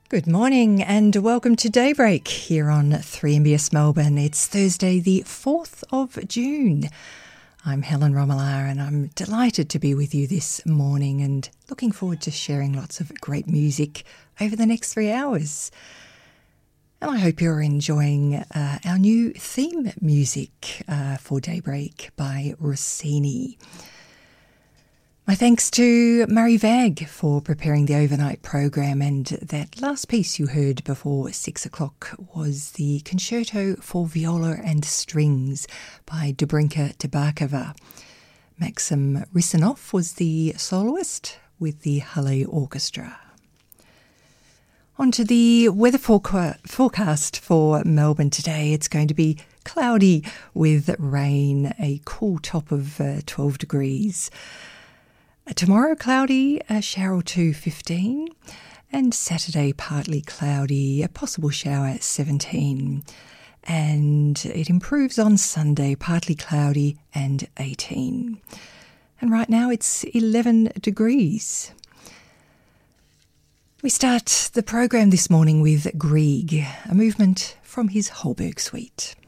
Good morning and welcome to Daybreak here on 3MBS Melbourne. It's Thursday the 4th of June. I'm Helen Romala and I'm delighted to be with you this morning and looking forward to sharing lots of great music over the next 3 hours. And I hope you're enjoying our new theme music for Daybreak by Rossini. My thanks to Murray Vag for preparing the overnight program, and that last piece you heard before 6 o'clock was the Concerto for Viola and Strings by Dobrinka Tabakova. Maxim Risanov was the soloist with the Halle Orchestra. On to the weather forecast for Melbourne today. It's going to be cloudy with rain, a cool top of 12 degrees. Tomorrow cloudy, a shower or two 15, and Saturday partly cloudy, a possible shower at 17. And it improves on Sunday, partly cloudy and 18. And right now it's 11 degrees. We start the program this morning with Grieg, a movement from his Holberg suite.